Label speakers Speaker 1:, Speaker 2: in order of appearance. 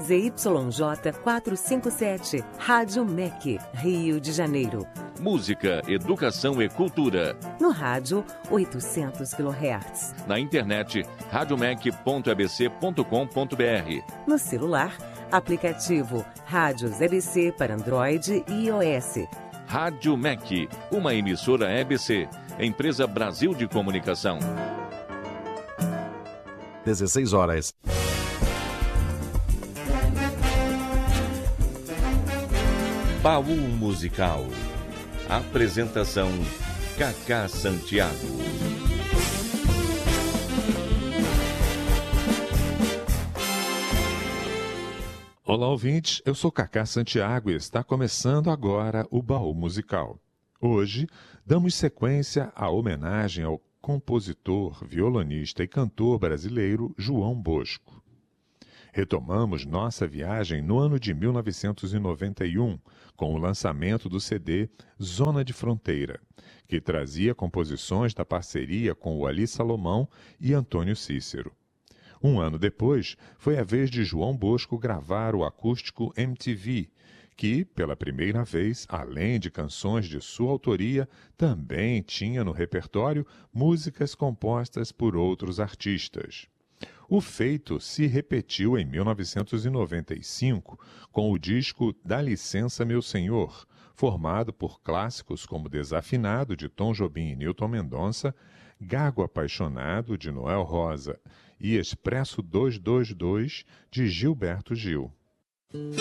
Speaker 1: ZYJ 457, Rádio MEC, Rio de Janeiro.
Speaker 2: Música, educação e cultura.
Speaker 1: No rádio, 800 kHz.
Speaker 2: Na internet, radiomec.abc.com.br.
Speaker 1: No celular, aplicativo Rádios EBC para Android e iOS.
Speaker 2: Rádio MEC, uma emissora EBC, empresa Brasil de Comunicação.
Speaker 3: 16 horas.
Speaker 2: Baú Musical. Apresentação Cacá Santiago.
Speaker 4: Olá, ouvintes, eu sou Cacá Santiago e está começando agora o Baú Musical. Hoje, damos sequência à homenagem ao compositor, violonista e cantor brasileiro João Bosco. Retomamos nossa viagem no ano de 1991, com o lançamento do CD Zona de Fronteira, que trazia composições da parceria com o Ali Salomão e Antônio Cícero. Um ano depois, foi a vez de João Bosco gravar o acústico MTV, que, pela primeira vez, além de canções de sua autoria, também tinha no repertório músicas compostas por outros artistas. O feito se repetiu em 1995 com o disco Dá Licença Meu Senhor, formado por clássicos como Desafinado, de Tom Jobim e Newton Mendonça, Gago Apaixonado, de Noel Rosa, e Expresso 222, de Gilberto Gil.